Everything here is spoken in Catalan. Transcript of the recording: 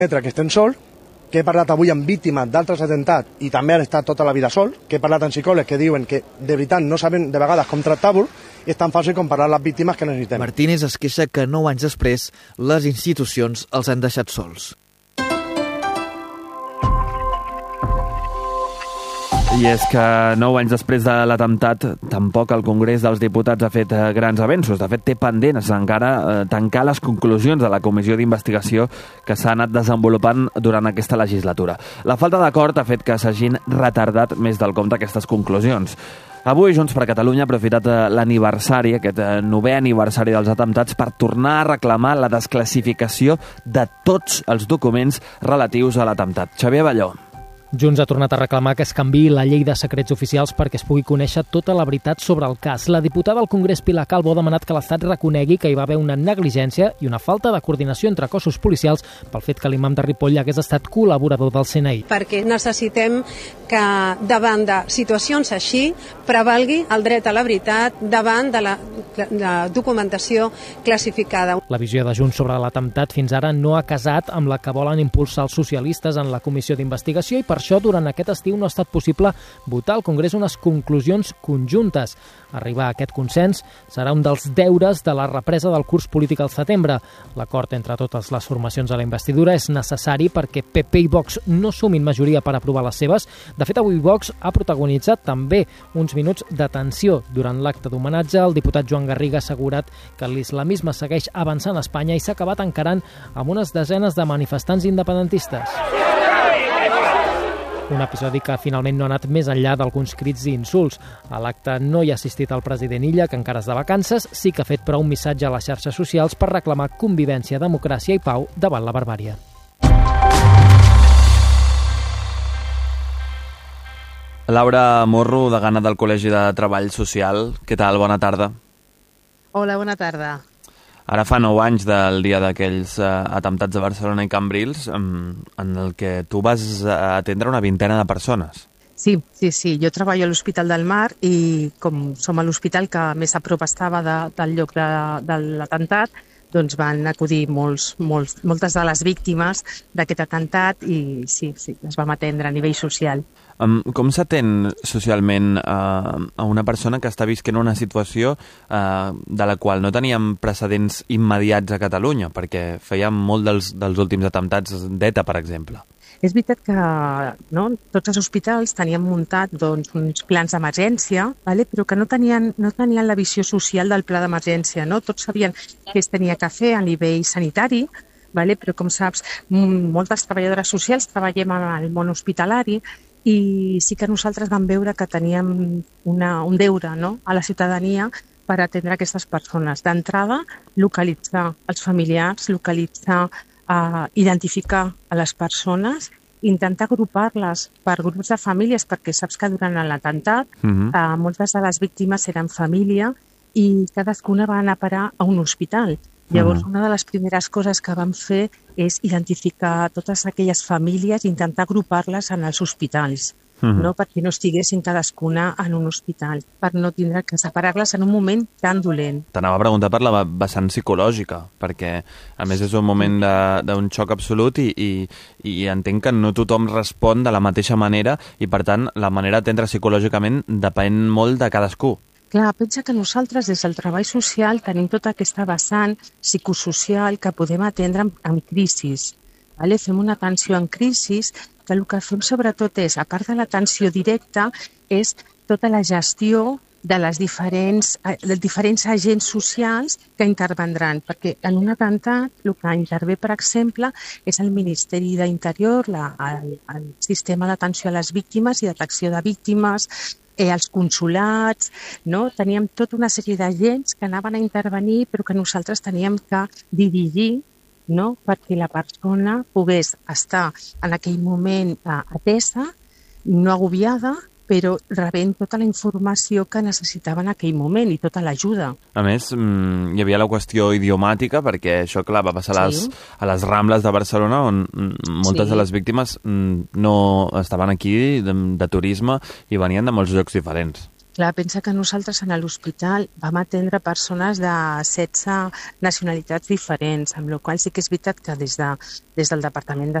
que estem sol, que he parlat avui amb víctimes d'altres atemptats i també han estat tota la vida sol, que he parlat amb psicòlegs que diuen que de veritat no saben de vegades com tractar-vos i és tan fàcil com parlar les víctimes que necessitem. Martínez es queixa que 9 anys després les institucions els han deixat sols. I és que 9 anys després de l'atemptat tampoc el Congrés dels Diputats ha fet grans avenços. De fet, té pendents encara tancar les conclusions de la comissió d'investigació que s'ha anat desenvolupant durant aquesta legislatura. La falta d'acord ha fet que s'hagin retardat més del compte aquestes conclusions. Avui Junts per Catalunya ha aprofitat l'aniversari, aquest 9è aniversari dels atemptats, per tornar a reclamar la desclassificació de tots els documents relatius a l'atemptat. Xavier Balló. Junts ha tornat a reclamar que es canviï la llei de secrets oficials perquè es pugui conèixer tota la veritat sobre el cas. La diputada al Congrés Pilar Calvo ha demanat que l'Estat reconegui que hi va haver una negligència i una falta de coordinació entre cossos policials pel fet que l'imam de Ripoll hagués estat col·laborador del CNI. Perquè necessitem que davant de situacions així prevalgui el dret a la veritat davant de la documentació classificada. La visió de Junts sobre l'atemptat fins ara no ha casat amb la que volen impulsar els socialistes en la comissió d'investigació i per això durant aquest estiu no ha estat possible votar al Congrés unes conclusions conjuntes. Arribar a aquest consens serà un dels deures de la represa del curs polític al setembre. L'acord entre totes les formacions a la investidura és necessari perquè PP i Vox no sumin majoria per aprovar les seves. De fet, avui Vox ha protagonitzat també uns minuts de tensió. Durant l'acte d'homenatge, el diputat Joan Garriga ha assegurat que l'islamisme segueix avançant a Espanya i s'ha acabat encarant amb unes desenes de manifestants independentistes. Un episodi que finalment no ha anat més enllà d'alguns crits i insults. A l'acte no hi ha assistit el president Illa, que encara és de vacances, sí que ha fet però un missatge a les xarxes socials per reclamar convivència, democràcia i pau davant la barbàrie. Laura Morro, degana del Col·legi de Treball Social. Què tal? Bona tarda. Hola, bona tarda. Ara fa 9 anys del dia d'aquells atemptats de Barcelona i Cambrils, en el que tu vas atendre una vintena de persones. Sí. Jo treballo a l'Hospital del Mar i com som a l'hospital que més a prop estava del lloc de l'atemptat, doncs van acudir moltes de les víctimes d'aquest atemptat i sí, les vam atendre a nivell social. Com s'atén socialment a una persona que està visquent una situació de la qual no teníem precedents immediats a Catalunya, perquè fèiem molt dels últims atemptats d'ETA, per exemple? És veritat que tots els hospitals tenien muntat uns plans d'emergència, però que no tenien la visió social del pla d'emergència. Tots sabien què es tenia que fer a nivell sanitari, però com saps, moltes treballadores socials treballem al món hospitalari i sí que nosaltres vam veure que teníem un deure a la ciutadania per atendre aquestes persones. D'entrada, localitzar els familiars, identificar a les persones, intentar agrupar-les per grups de famílies, perquè saps que durant l'atemptat moltes de les víctimes eren família i cadascuna va anar a parar a un hospital. Llavors, una de les primeres coses que vam fer és identificar totes aquelles famílies i intentar agrupar-les en els hospitals, perquè no estiguessin cadascuna en un hospital, per no tindre que separar-les en un moment tan dolent. T'anava a preguntar per la vessant psicològica, perquè a més és un moment d'un xoc absolut i entenc que no tothom respon de la mateixa manera i per tant la manera d'atendre psicològicament depèn molt de cadascú. Clar, pensa que nosaltres des del treball social tenim tota aquesta vessant psicosocial que podem atendre en crisis. Fem una atenció en crisis que el que fem sobretot és, a part de l'atenció directa, és tota la gestió dels diferents agents socials que intervendran, perquè en un atemptat el que intervé, per exemple, és el Ministeri d'Interior, el sistema d'atenció a les víctimes i detecció de víctimes, els consulats, teníem tota una sèrie d'agents que anaven a intervenir però que nosaltres teníem que dirigir perquè la persona pogués estar en aquell moment atesa, no agobiada, però rebent tota la informació que necessitava en aquell moment i tota l'ajuda. A més, hi havia la qüestió idiomàtica, perquè això, clar, va passar a les Rambles de Barcelona, on moltes de les víctimes no estaven aquí de turisme i venien de molts llocs diferents. Clar, pensa que nosaltres a l'hospital vam atendre persones de 16 nacionalitats diferents, amb la qual sí que és veritat que des del Departament de